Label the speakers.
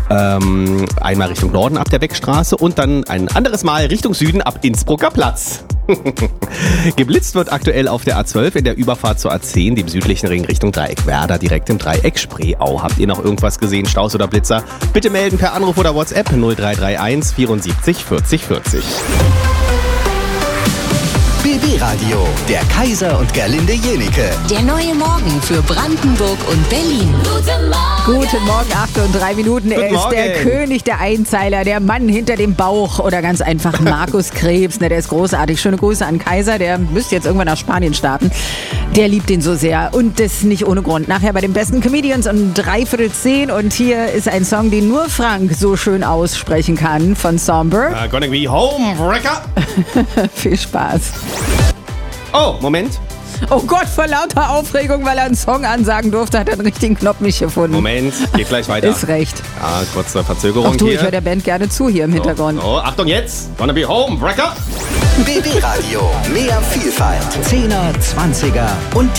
Speaker 1: Einmal Richtung Norden ab der Beckstraße und dann ein anderes Mal Richtung Süden ab Innsbrucker Platz. Geblitzt wird aktuell auf der A12 in der Überfahrt zur A10, dem südlichen Ring Richtung Dreieck Werder, direkt im Dreieck Spreeau. Habt ihr noch irgendwas gesehen, Staus oder Blitzer? Bitte melden per Anruf oder WhatsApp 0331 74 40 40.
Speaker 2: BB Radio, der Kaiser und Gerlinde Jenike.
Speaker 3: Der neue Morgen für Brandenburg und Berlin.
Speaker 4: Guten Morgen, 8:03. Er ist der König der Einzeiler, der Mann hinter dem Bauch oder ganz einfach Markus Krebs. Der ist großartig. Schöne Grüße an Kaiser, der müsste jetzt irgendwann nach Spanien starten. Der liebt ihn so sehr und das nicht ohne Grund. Nachher bei den besten Comedians um 9:45 und hier ist ein Song, den nur Frank so schön aussprechen kann von Somber.
Speaker 1: Gonna be home, Wrecker.
Speaker 4: Viel Spaß.
Speaker 1: Oh, Moment.
Speaker 4: Oh Gott, vor lauter Aufregung, weil er einen Song ansagen durfte, hat er einen richtigen Knopf nicht gefunden.
Speaker 1: Moment, geht gleich weiter.
Speaker 4: Ist recht.
Speaker 1: Ja, kurze Verzögerung
Speaker 4: Ach du,
Speaker 1: hier.
Speaker 4: ich höre der Band gerne zu hier im Hintergrund.
Speaker 1: Oh, Achtung jetzt. Gonna be home, Wrecker.
Speaker 2: BB Radio, mehr Vielfalt. 10er, 20er und